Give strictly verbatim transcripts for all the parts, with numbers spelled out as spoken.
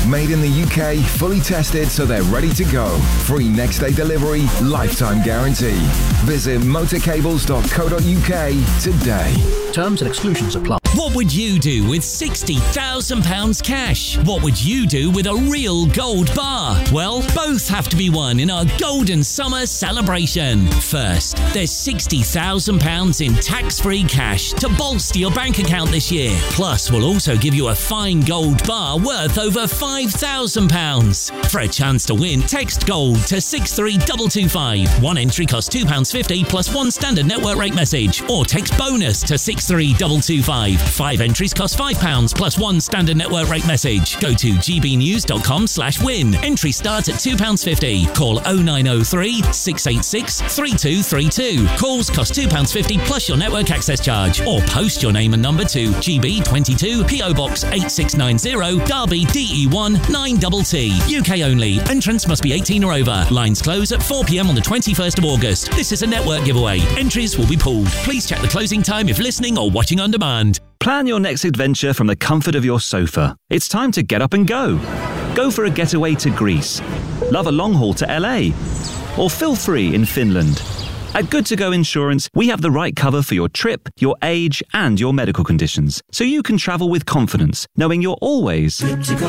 Made in the U K, fully tested so they're ready to go. Free next day delivery, lifetime guarantee. Visit motorcables dot co dot uk today. Terms and exclusions apply. What would you do with sixty thousand pounds cash? What would you do with a real gold bar? Well, both have to be won in our Golden Summer celebration. First, there's sixty thousand pounds in tax-free cash to bolster your bank account this year. Plus, we'll also give you a fine gold bar worth over five thousand pounds. For a chance to win, text GOLD to six three two two five. One entry costs two pounds fifty plus one standard network rate message. Or text BONUS to six three two two five. Five entries cost five pounds plus one standard network rate message. Go to gbnews.com slash win. Entry starts at two pounds fifty. Call oh nine oh three, six eight six, three two three two. Calls cost two pounds fifty plus your network access charge. Or post your name and number to G B twenty-two, P O Box eight six nine zero, Derby D E one nine T T. U K only. Entrance must be eighteen or over. Lines close at four p.m. on the twenty-first of August. This is a network giveaway. Entries will be pooled. Please check the closing time if listening or watching on demand. Plan your next adventure from the comfort of your sofa. It's time to get up and go. Go for a getaway to Greece. Love a long haul to L A. Or feel free in Finland. At Good To Go Insurance, we have the right cover for your trip, your age, and your medical conditions, so you can travel with confidence, knowing you're always good to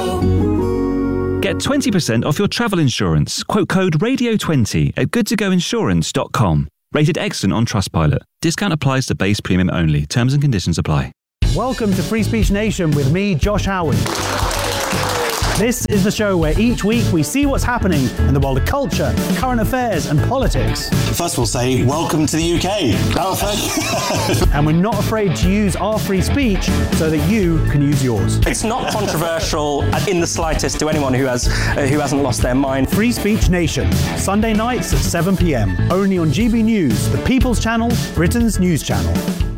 go. Get twenty percent off your travel insurance. Quote code radio twenty at good to go insurance dot com. Rated excellent on Trustpilot. Discount applies to base premium only. Terms and conditions apply. Welcome to Free Speech Nation with me, Josh Howard. This is the show where each week we see what's happening in the world of culture, current affairs and politics. First we'll say, welcome to the U K. And we're not afraid to use our free speech so that you can use yours. It's not controversial in the slightest to anyone who, has, uh, who hasn't lost their mind. Free Speech Nation, Sunday nights at seven p.m. Only on G B News, the People's Channel, Britain's news channel.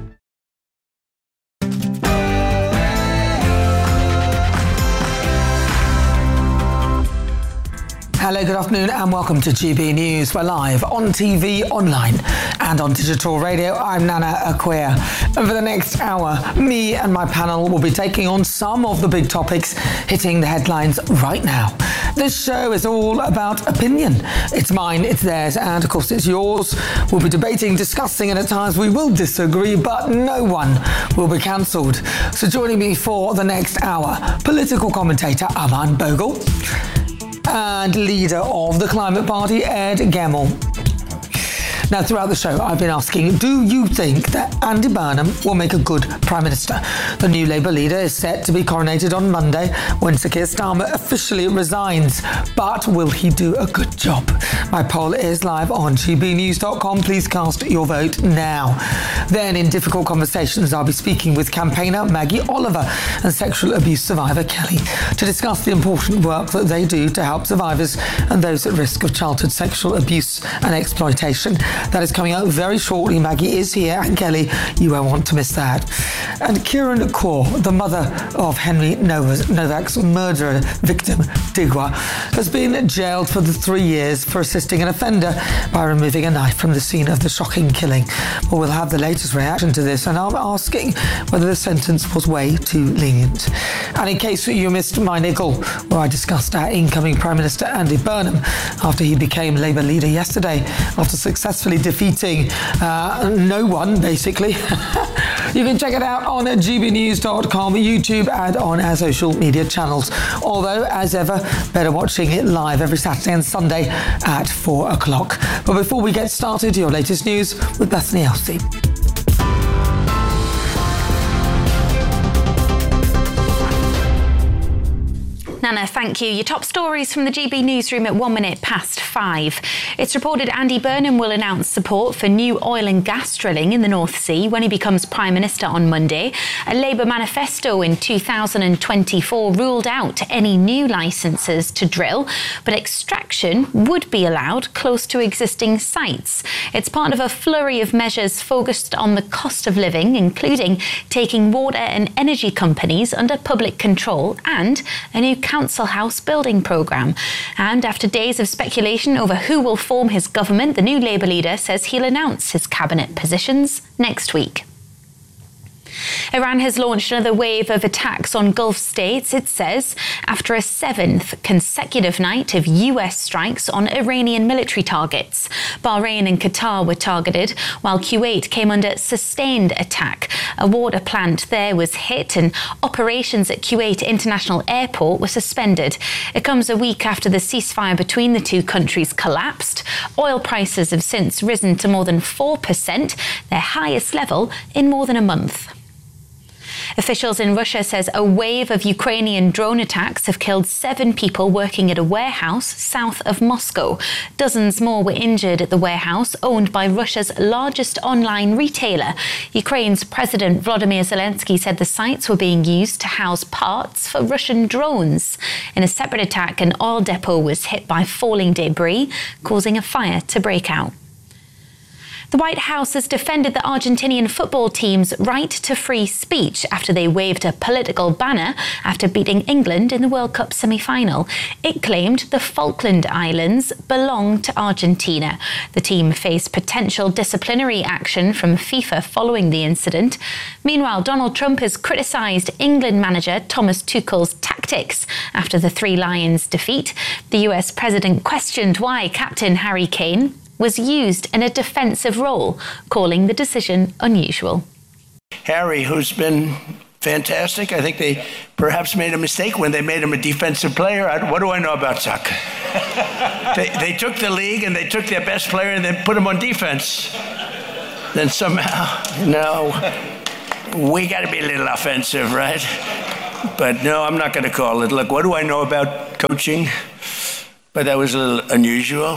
Hello, good afternoon and welcome to G B News. We're live on T V, online and on digital radio. I'm Nana Acquia. And for the next hour, me and my panel will be taking on some of the big topics hitting the headlines right now. This show is all about opinion. It's mine, it's theirs, and of course it's yours. We'll be debating, discussing, and at times we will disagree, but no one will be cancelled. So joining me for the next hour, political commentator Aman Bogle and leader of the Climate Party, Ed Gemmell. Now, throughout the show, I've been asking, do you think that Andy Burnham will make a good Prime Minister? The new Labour leader is set to be coronated on Monday when Sir Keir Starmer officially resigns. But will he do a good job? My poll is live on g b news dot com. Please cast your vote now. Then, in Difficult Conversations, I'll be speaking with campaigner Maggie Oliver and sexual abuse survivor Kelly to discuss the important work that they do to help survivors and those at risk of childhood sexual abuse and exploitation. That is coming out very shortly. Maggie is here, and Kelly, you won't want to miss that. And Kiran Kaur, the mother of Henry Novak's murderer victim, Digwa, has been jailed for the three years for assisting an offender by removing a knife from the scene of the shocking killing. Well, we'll have the latest reaction to this, and I'm asking whether the sentence was way too lenient. And in case you missed my niggle, where I discussed our incoming Prime Minister Andy Burnham after he became Labour leader yesterday, after successfully defeating uh, no one, basically. You can check it out on g b news dot com, YouTube, and on our social media channels. Although, as ever, better watching it live every Saturday and Sunday at four o'clock. But before we get started, your latest news with Bethany Elsey. Nana, thank you. Your top stories from the G B newsroom at one minute past five. It's reported Andy Burnham will announce support for new oil and gas drilling in the North Sea when he becomes Prime Minister on Monday. A Labour manifesto in two thousand twenty-four ruled out any new licences to drill, but extraction would be allowed close to existing sites. It's part of a flurry of measures focused on the cost of living, including taking water and energy companies under public control and a new council house building programme. And after days of speculation over who will form his government, the new Labour leader says he'll announce his cabinet positions next week. Iran has launched another wave of attacks on Gulf states, it says, after a seventh consecutive night of U S strikes on Iranian military targets. Bahrain and Qatar were targeted, while Kuwait came under sustained attack. A water plant there was hit and operations at Kuwait International Airport were suspended. It comes a week after the ceasefire between the two countries collapsed. Oil prices have since risen to more than four percent, their highest level in more than a month. Officials in Russia says a wave of Ukrainian drone attacks have killed seven people working at a warehouse south of Moscow. Dozens more were injured at the warehouse owned by Russia's largest online retailer. Ukraine's President Volodymyr Zelensky said the sites were being used to house parts for Russian drones. In a separate attack, an oil depot was hit by falling debris, causing a fire to break out. The White House has defended the Argentinian football team's right to free speech after they waved a political banner after beating England in the World Cup semi-final. It claimed the Falkland Islands belong to Argentina. The team faced potential disciplinary action from FIFA following the incident. Meanwhile, Donald Trump has criticised England manager Thomas Tuchel's tactics after the Three Lions' defeat. The U S president questioned why captain Harry Kane was used in a defensive role, calling the decision unusual. Harry, who's been fantastic, I think they perhaps made a mistake when they made him a defensive player. I, what do I know about soccer? they, they took the league and they took their best player and then put him on defense. Then somehow, you know, we got to be a little offensive, right? But no, I'm not going to call it. Look, what do I know about coaching? But that was a little unusual.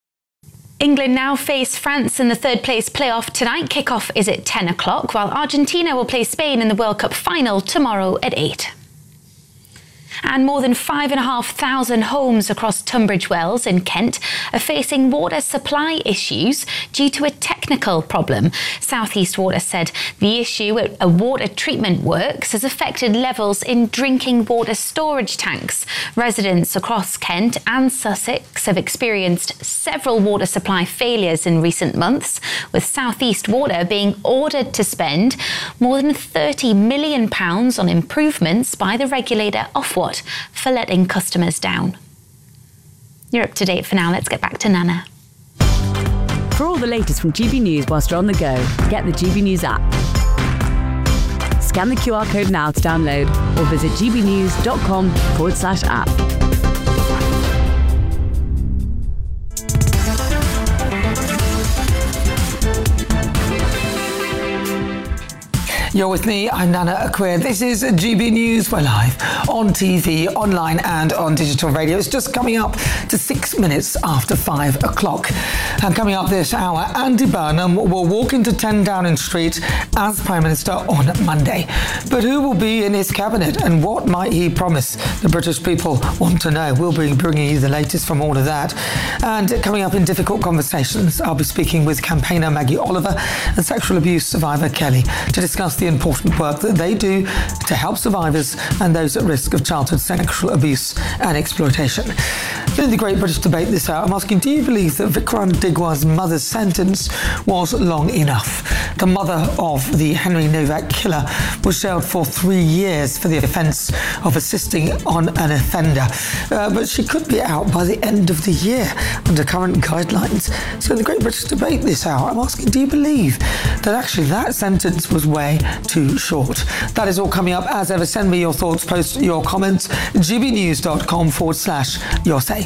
England now face France in the third place playoff tonight. Kickoff is at ten o'clock, while Argentina will play Spain in the World Cup final tomorrow at eight. And more than five and a half thousand homes across Tunbridge Wells in Kent are facing water supply issues due to a technical problem. South East Water said the issue at a water treatment works has affected levels in drinking water storage tanks. Residents across Kent and Sussex have experienced several water supply failures in recent months, with South East Water being ordered to spend more than thirty million pounds on improvements by the regulator Ofwat for letting customers down. You're up to date for now. Let's get back to Nana. For all the latest from G B News whilst you're on the go, get the G B News app. Scan the Q R code now to download or visit gbnews.com forward slash app. You're with me, I'm Nana Akua. This is G B News. We're live on T V, online and on digital radio. It's just coming up to six minutes after five o'clock. And coming up this hour, Andy Burnham will walk into ten Downing Street as Prime Minister on Monday. But who will be in his cabinet and what might he promise? The British people want to know. We'll be bringing you the latest from all of that. And coming up in Difficult Conversations, I'll be speaking with campaigner Maggie Oliver and sexual abuse survivor Kelly to discuss the important work that they do to help survivors and those at risk of childhood sexual abuse and exploitation. In the Great British Debate this hour, I'm asking, do you believe that Vikrant Digwa's mother's sentence was long enough? The mother of the Henry Novak killer was jailed for three years for the offence of assisting on an offender, uh, but she could be out by the end of the year under current guidelines. So in the Great British Debate this hour, I'm asking, do you believe that actually that sentence was way too short? That is all coming up. As ever, send me your thoughts, post your comments, gbnews.com forward slash your say.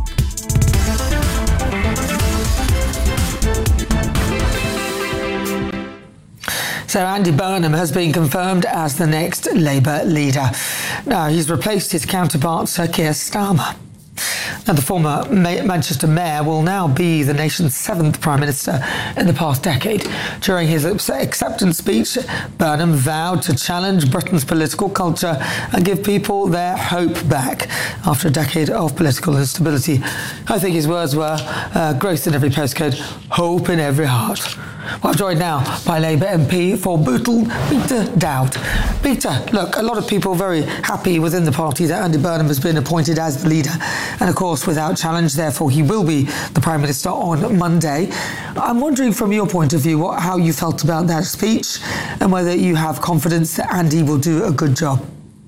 So Andy Burnham has been confirmed as the next Labour leader. Now, he's replaced his counterpart, Sir Keir Starmer. Now, the former Ma- Manchester mayor will now be the nation's seventh Prime Minister in the past decade. During his acceptance speech, Burnham vowed to challenge Britain's political culture and give people their hope back after a decade of political instability. I think his words were uh, growth in every postcode, hope in every heart. Well, I'm joined now by Labour M P for Bootle, Peter Dowd. Peter, look, a lot of people very happy within the party that Andy Burnham has been appointed as the leader, and of course without challenge, therefore he will be the Prime Minister on Monday. I'm wondering from your point of view what, how you felt about that speech and whether you have confidence that Andy will do a good job.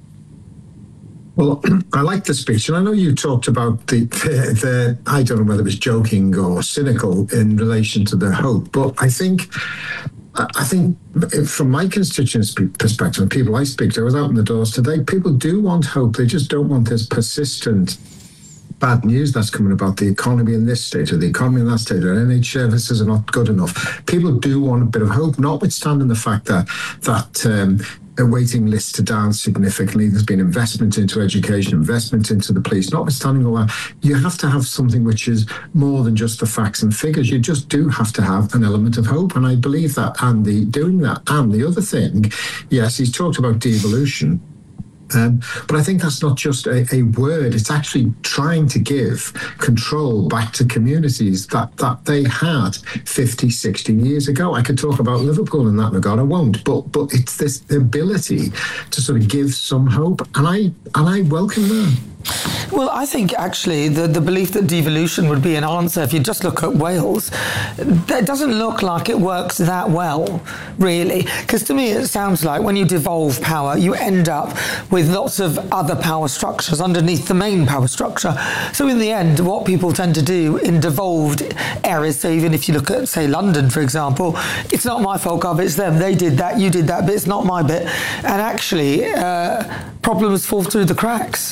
Well, I like the speech, and I know you talked about the, the, the, I don't know whether it was joking or cynical in relation to the hope, but I think, I think from my constituents' perspective, and people I speak to, I was out on the doors today, people do want hope. They just don't want this persistent bad news that's coming about the economy in this state or the economy in that state or N H services are not good enough. People do want a bit of hope, notwithstanding the fact that, that, um, waiting lists are down significantly. There's been investment into education, investment into the police. Notwithstanding all that, you have to have something which is more than just the facts and figures. You just do have to have an element of hope. And I believe that Andy doing that. And the other thing, yes, he's talked about devolution. Um, but I think that's not just a, a word. It's actually trying to give control back to communities that, that they had fifty, sixty years ago. I could talk about Liverpool in that regard. I won't. But but it's this ability to sort of give some hope. And I and I welcome that. Well, I think actually the, the belief that devolution would be an answer, if you just look at Wales, it doesn't look like it works that well, really. Because to me, it sounds like when you devolve power, you end up with lots of other power structures underneath the main power structure. So in the end, what people tend to do in devolved areas, so even if you look at, say, London, for example, it's not my fault, Gov, it's them. They did that, you did that, but it's not my bit. And actually, uh, problems fall through the cracks.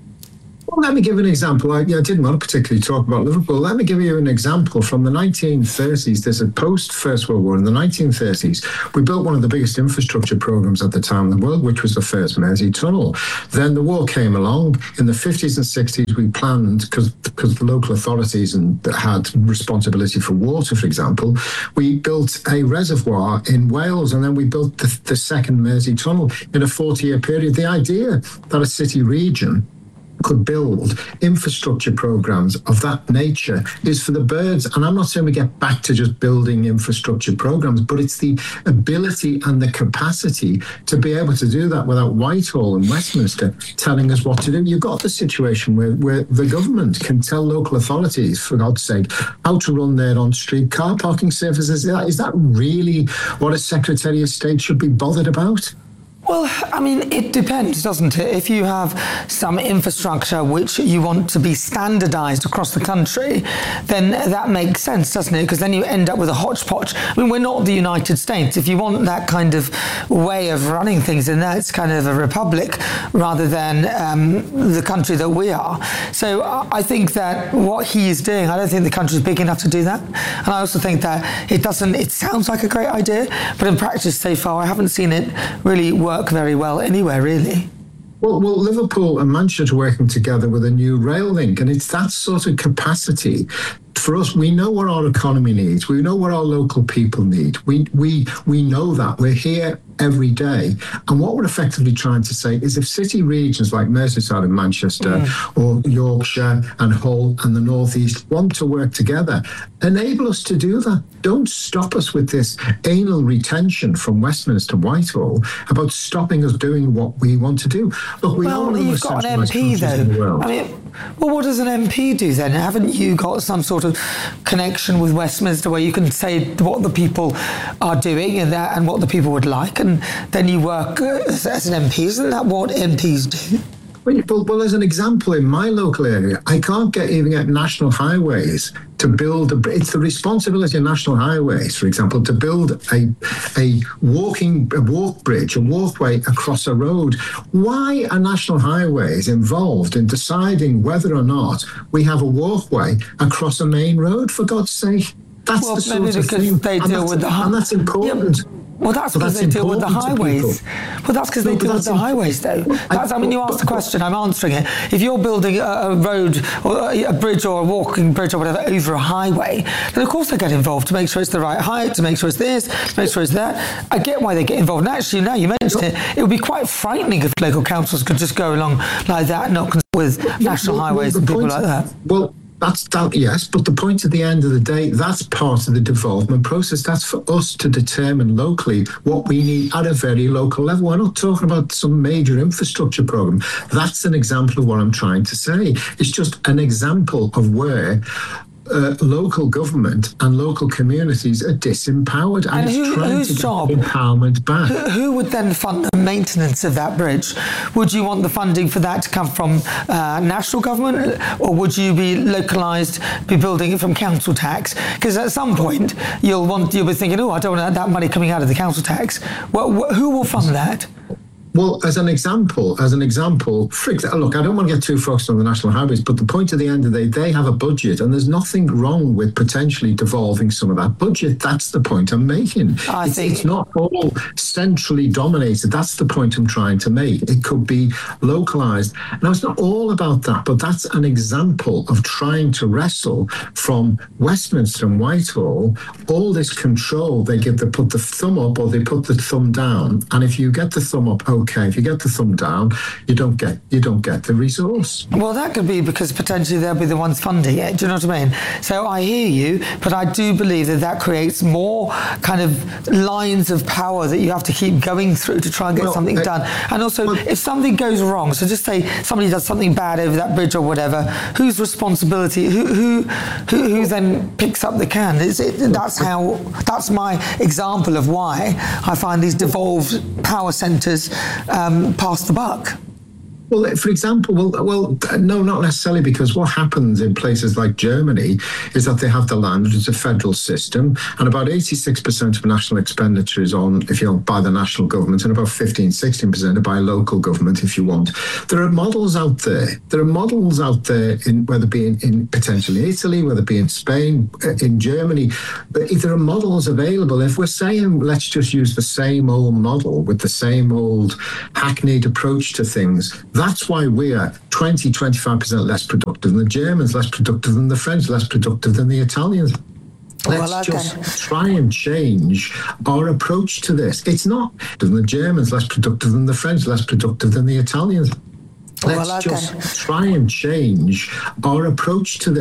Well, let me give an example. I, I didn't want to particularly talk about Liverpool. Let me give you an example from the nineteen thirties. There's a post-First World War in the nineteen thirties. We built one of the biggest infrastructure programs at the time in the world, which was the first Mersey Tunnel. Then the war came along. In the fifties and sixties, we planned, because because the local authorities and had responsibility for water, for example, we built a reservoir in Wales, and then we built the, the second Mersey Tunnel in a forty-year period. The idea that a city region could build infrastructure programs of that nature is for the birds. And I'm not saying we get back to just building infrastructure programs, but it's the ability and the capacity to be able to do that without Whitehall and Westminster telling us what to do. You've got the situation where, where the government can tell local authorities, for God's sake, how to run their on-street car parking services. Is that, is that really what a Secretary of State should be bothered about? Well, I mean, it depends, doesn't it? If you have some infrastructure which you want to be standardised across the country, then that makes sense, doesn't it? Because then you end up with a hodgepodge. I mean, we're not the United States. If you want that kind of way of running things, then that's kind of a republic rather than um, the country that we are. So I think that what he is doing, I don't think the country is big enough to do that. And I also think that it doesn't, it sounds like a great idea, but in practice so far, I haven't seen it really work very well anywhere, really. Well, well, Liverpool and Manchester are working together with a new rail link, and it's that sort of capacity. For us, we know what our economy needs. We know what our local people need. We we we know that. We're here every day. And what we're effectively trying to say is if city regions like Merseyside and Manchester mm. or Yorkshire and Hull and the North East want to work together, enable us to do that. Don't stop us with this anal retention from Westminster Whitehall about stopping us doing what we want to do. Look, we well, all know you've got an M P, though. I mean, well, what does an M P do then? Haven't you got some sort of connection with Westminster where you can say what the people are doing and that and what the people would like, and then you work as, as an M P? Isn't that what M Ps do? Well, well, as an example, in my local area, I can't get even get national highways to build. A, it's the responsibility of national highways, for example, to build a a walking a walk bridge, a walkway across a road. Why are national highways involved in deciding whether or not we have a walkway across a main road? For God's sake, that's well, the sort maybe of because thing, they and deal with the and that's important. Yep. Well, that's because they deal with the highways. Well, that's because they deal with the highways, though. That's, I mean, you asked the question, I'm answering it. If you're building a, a road or a bridge or a walking bridge or whatever over a highway, then of course they get involved to make sure it's the right height, to make sure it's this, to make sure it's that. I get why they get involved. And actually, now you mentioned it, it would be quite frightening if local councils could just go along like that and not concerned with national well, highways well, and people point, like that. Well, That's that, yes, but the point at the end of the day, that's part of the development process. That's for us to determine locally what we need at a very local level. We're not talking about some major infrastructure program. That's an example of what I'm trying to say. It's just an example of where Uh, local government and local communities are disempowered, and, and it's who, trying whose to job? get empowerment back. Who, who would then fund the maintenance of that bridge? Would you want the funding for that to come from uh, national government, or would you be localised, be building it from council tax? Because at some point you'll want you'll be thinking, oh, I don't want that money coming out of the council tax. Well, wh- who will fund that? Well, as an example, as an example, for exa- look, I don't want to get too focused on the national highways, but the point at the end of the day, they have a budget, and there's nothing wrong with potentially devolving some of that budget. That's the point I'm making. I it's, think it's not all centrally dominated. That's the point I'm trying to make. It could be localised. Now, it's not all about that, but that's an example of trying to wrestle from Westminster and Whitehall all this control. They give, they put the thumb up or they put the thumb down, and if you get the thumb up, okay. Okay, if you get the thumb down, you don't get you don't get the resource. Well, that could be because potentially they'll be the ones funding it. Do you know what I mean? So I hear you, but I do believe that that creates more kind of lines of power that you have to keep going through to try and get well, something uh, done. And also, well, if something goes wrong, so just say somebody does something bad over that bridge or whatever, whose responsibility? Who who who, who then picks up the can? Is it? That's how. That's my example of why I find these devolved power centres. Um, pass the buck. Well, for example, well, well, no, not necessarily, because what happens in places like Germany is that they have the land, which is a federal system, and about eighty-six percent of national expenditure is on, if you want, by the national government, and about fifteen, sixteen percent are by local government, if you want. There are models out there. There are models out there, in whether it be in, in potentially Italy, whether it be in Spain, in Germany. But if there are models available, if we're saying let's just use the same old model with the same old hackneyed approach to things, that's why we are twenty, twenty-five percent less productive than the Germans, less productive than the French, less productive than the Italians. Let's well, okay. just try and change our approach to this. It's not than the Germans, less productive than the French, less productive than the Italians. Let's well, okay. just try and change our approach to this.